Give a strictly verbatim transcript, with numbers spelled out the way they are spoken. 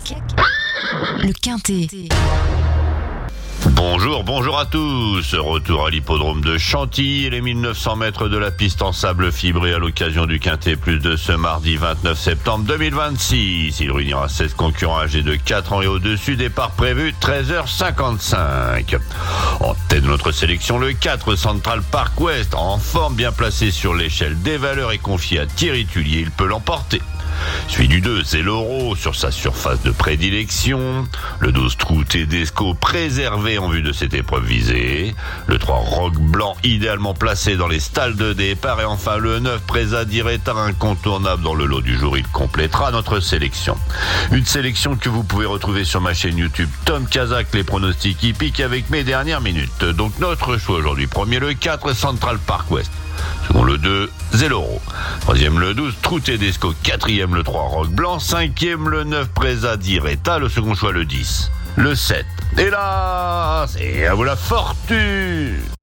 le Quintet. Bonjour, bonjour à tous. Retour à l'hippodrome de Chantilly et les mille neuf cents mètres de la piste en sable fibré à l'occasion du Quintet Plus de ce mardi vingt-neuf septembre deux mille vingt-six. Il réunira seize concurrents âgés de quatre ans et au-dessus. Départ prévu treize heures cinquante-cinq. En tête de notre sélection, le quatre Central Park West, en forme, bien placé sur l'échelle des valeurs et confié à Thierry Tullier. Il peut l'emporter. Suivi du deux, Zelloro sur sa surface de prédilection. Le douze, Trou Tedesco, préservé en vue de cette épreuve visée. Le trois, Roc Blanc, idéalement placé dans les stalles de départ. Et enfin le neuf, Presa Diretta, incontournable dans le lot du jour. Il complétera notre sélection. Une sélection que vous pouvez retrouver sur ma chaîne YouTube Tom Kazak, les pronostics hippiques avec mes dernières minutes. Donc notre choix aujourd'hui, premier le quatre, Central Park West. Second le deux, Zelloro. Troisième le douze, Trou Tedesco. Quatrième le trois, Roc Blanc. Cinquième le neuf, Presa Diretta. Le second choix le dix. Le sept. Et là, c'est à vous la fortune.